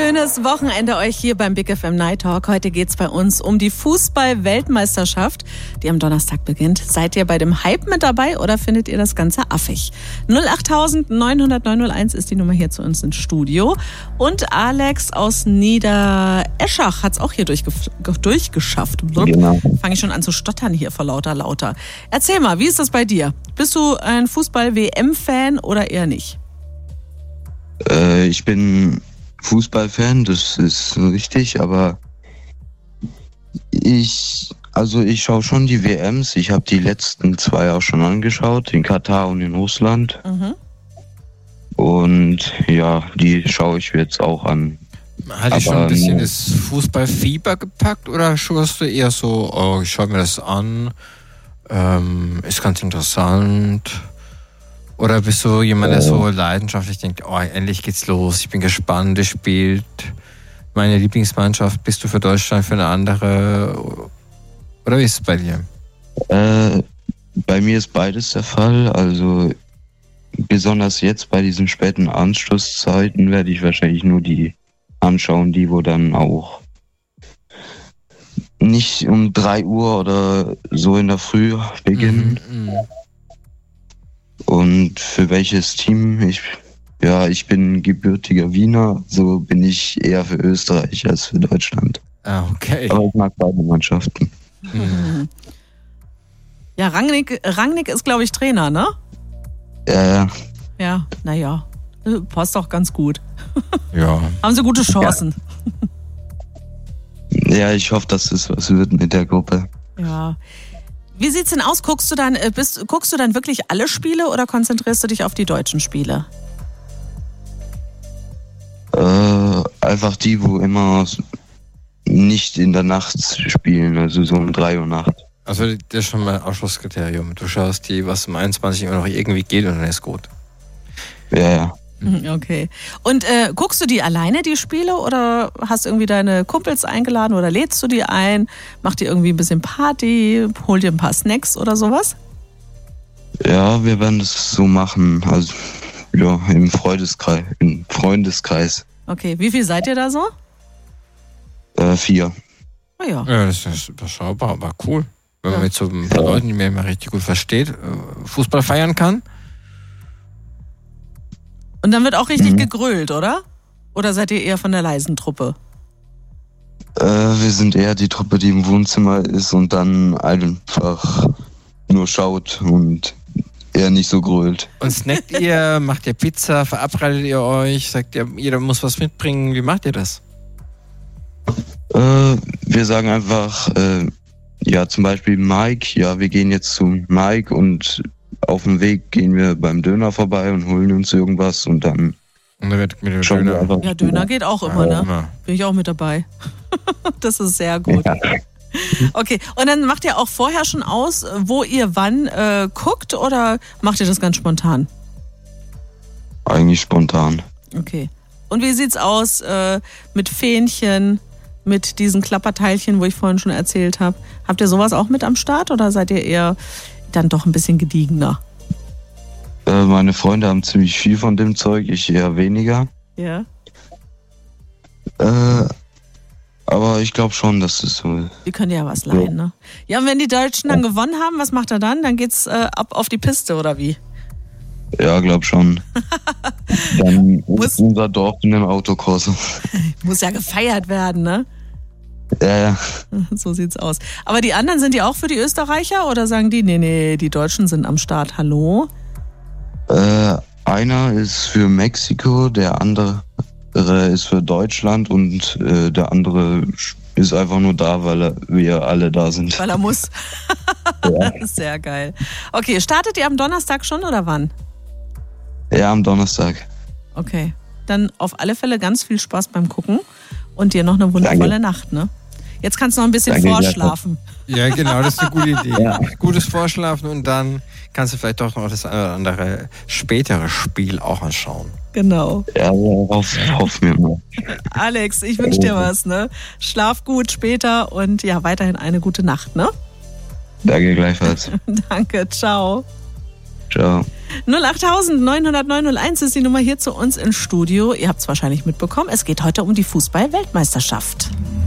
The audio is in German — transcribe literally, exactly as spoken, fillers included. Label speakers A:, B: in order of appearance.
A: Schönes Wochenende euch hier beim Big F M Night Talk. Heute geht's bei uns um die Fußball-Weltmeisterschaft, die am Donnerstag beginnt. Seid ihr bei dem Hype mit dabei oder findet ihr das Ganze affig? null acht neun null null neun null eins ist die Nummer hier zu uns ins Studio. Und Alex aus Niedereschach hat's auch hier durchge- durchgeschafft.
B: Genau.
A: Fange ich schon an zu stottern hier vor lauter lauter. Erzähl mal, wie ist das bei dir? Bist du ein Fußball-W M-Fan oder eher nicht?
B: Äh, ich bin Fußballfan, das ist richtig, aber ich, also ich schaue schon die W Ms. Ich habe die letzten zwei auch schon angeschaut, in Katar und in Russland.
A: Mhm.
B: Und ja, die schaue ich jetzt auch an.
C: Hat dich schon ein bisschen das Fußballfieber gepackt oder schaust du eher so, oh, ich schaue mir das an, ähm, ist ganz interessant? Oder bist du jemand, der so leidenschaftlich denkt, oh, endlich geht's los, ich bin gespannt, es spielt meine Lieblingsmannschaft, bist du für Deutschland, für eine andere? Oder wie ist es bei dir?
B: Äh, bei mir ist beides der Fall. Also besonders jetzt bei diesen späten Anschlusszeiten werde ich wahrscheinlich nur die anschauen, die wo dann auch nicht um drei Uhr oder so in der Früh beginnen.
C: Mhm, mh.
B: Und für welches Team? Ich, ja, ich bin gebürtiger Wiener, so bin ich eher für Österreich als für Deutschland.
C: Ah, okay.
B: Aber ich mag beide Mannschaften.
A: Mhm. Ja, Rangnick, Rangnick ist, glaube ich, Trainer, ne?
B: Ja, ja.
A: Ja, naja, passt doch ganz gut.
C: Ja.
A: Haben sie gute Chancen.
B: Ja, ich hoffe, dass es was wird mit der Gruppe.
A: Ja. Wie sieht's denn aus? Guckst du dann, bist, guckst du dann wirklich alle Spiele oder konzentrierst du dich auf die deutschen Spiele?
B: Äh, einfach die, wo immer nicht in der Nacht spielen, also so um drei Uhr Nacht.
C: Also das ist schon mal Ausschlusskriterium. Du schaust die, was um einundzwanzig Uhr noch irgendwie geht und dann ist gut.
B: Ja, ja.
A: Okay. Und äh, guckst du die alleine, die Spiele, oder hast du irgendwie deine Kumpels eingeladen oder lädst du die ein? Macht ihr irgendwie ein bisschen Party? Holt ihr ein paar Snacks oder sowas?
B: Ja, wir werden das so machen, also ja, im Freundeskreis. Im Freundeskreis.
A: Okay, wie viel seid ihr da so?
B: Äh, vier.
A: Oh ja.
C: Ja, das ist überschaubar, aber cool. Wenn man
A: Ja.
C: mit so ein paar Leuten, die man immer richtig gut versteht, Fußball feiern kann.
A: Und dann wird auch richtig
B: Mhm.
A: gegrölt, oder? Oder seid ihr eher von der leisen Truppe?
B: Äh, wir sind eher die Truppe, die im Wohnzimmer ist und dann einfach nur schaut und eher nicht so grölt.
C: Und snackt ihr, macht ihr Pizza, verabredet ihr euch, sagt ihr, jeder muss was mitbringen, wie macht ihr das?
B: Äh, wir sagen einfach, äh, ja, zum Beispiel Mike, ja, wir gehen jetzt zu Mike und auf dem Weg gehen wir beim Döner vorbei und holen uns irgendwas und dann
C: Und dann wird mit dem
B: schauen wir
C: Döner.
B: einfach.
A: Ja, Döner geht auch immer,
C: Ja,
A: ne?
C: immer.
A: Bin ich auch mit dabei. Das ist sehr gut.
B: Ja.
A: Okay, und dann macht ihr auch vorher schon aus, wo ihr wann äh, guckt, oder macht ihr das ganz spontan?
B: Eigentlich spontan.
A: Okay. Und wie sieht's aus äh, mit Fähnchen, mit diesen Klapperteilchen, wo ich vorhin schon erzählt habe? Habt ihr sowas auch mit am Start oder seid ihr eher dann doch ein bisschen gediegener?
B: Äh, meine Freunde haben ziemlich viel von dem Zeug, ich eher weniger.
A: Ja.
B: Äh, aber ich glaube schon, dass es so ist.
A: Die können ja was leihen, ne? Ja, und wenn die Deutschen dann gewonnen haben, was macht er dann? Dann geht's äh, ab auf die Piste, oder wie?
B: Ja, glaub schon. Dann
A: Muss-
B: ist unser Dorf in einem Autokurs.
A: Muss ja gefeiert werden, ne?
B: Ja, ja.
A: So sieht's aus. Aber die anderen, sind die auch für die Österreicher oder sagen die, nee, nee, die Deutschen sind am Start, hallo?
B: Äh, einer ist für Mexiko, der andere ist für Deutschland und äh, der andere ist einfach nur da, weil er, wir alle da sind.
A: Weil er muss.
B: Ja.
A: Sehr geil. Okay, startet ihr am Donnerstag schon oder wann?
B: Ja, am Donnerstag.
A: Okay, dann auf alle Fälle ganz viel Spaß beim Gucken und dir noch eine wundervolle
B: Danke.
A: Nacht, ne? Jetzt kannst du noch ein bisschen
B: Danke,
A: vorschlafen.
C: Ja, genau, das ist eine gute Idee.
B: Ja.
C: Gutes Vorschlafen und dann kannst du vielleicht doch noch das eine oder andere spätere Spiel auch anschauen.
A: Genau.
B: Ja, darauf hoffen wir mal.
A: Alex, ich wünsche dir was, ne? Schlaf gut später und ja, weiterhin eine gute Nacht, ne?
B: Danke gleichfalls.
A: Danke, ciao.
B: Ciao.
A: null acht neun null neun null eins ist die Nummer hier zu uns ins Studio. Ihr habt es wahrscheinlich mitbekommen, es geht heute um die Fußball-Weltmeisterschaft.